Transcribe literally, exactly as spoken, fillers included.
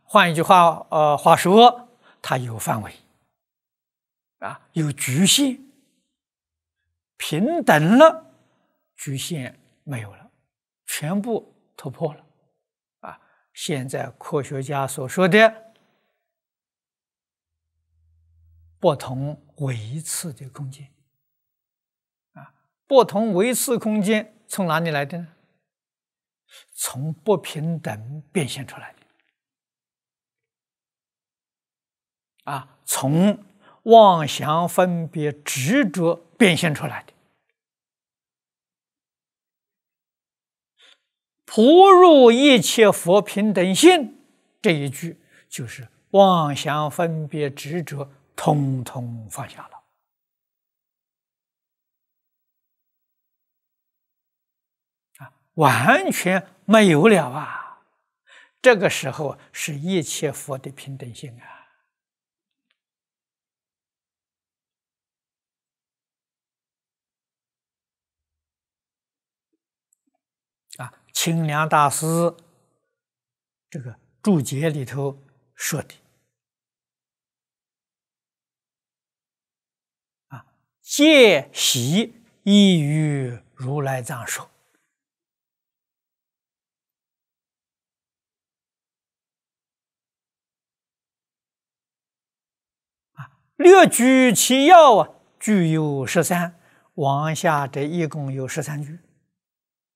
换一句话，呃，话说，它有范围，啊，有局限，平等了，局限没有了，全部突破了，啊，现在科学家所说的不同维次的空间，啊，不同维次空间从哪里来的呢？从不平等变现出来的。啊，从妄想分别执着变现出来的。普入一切佛平等性这一句，就是妄想分别执着统统放下了，啊，完全没有了啊！这个时候是一切佛的平等性啊！啊，清凉大师这个注解里头说的啊，戒习依于如来藏说啊，略举其要啊，具有十三，往下这一共有十三句。